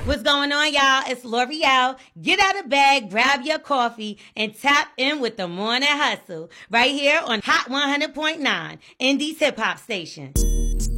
What's going on, y'all? It's L'Oreal. Get out of bed, grab your coffee, and tap in with the Morning Hustle right here on Hot 100.9, Indie's hip hop station.